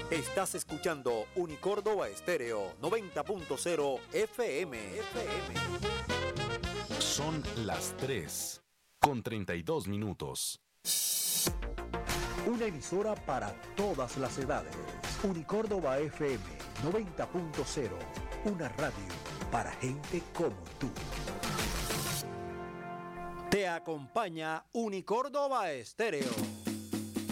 Estás escuchando Unicórdoba Estéreo 90.0 FM. Son las 3:32. Una emisora para todas las edades. Unicórdoba FM 90.0. Una radio para gente como tú. Te acompaña Unicórdoba Estéreo.